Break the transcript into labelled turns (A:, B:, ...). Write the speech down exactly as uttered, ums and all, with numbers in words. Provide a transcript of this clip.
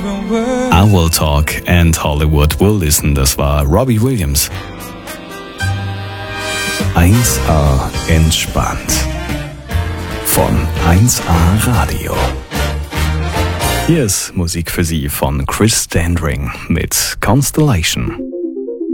A: I Will Talk and Hollywood Will Listen, das war Robbie Williams. eins A entspannt. Von eins A Radio. Hier ist Musik für Sie von Chris Standring mit Constellation.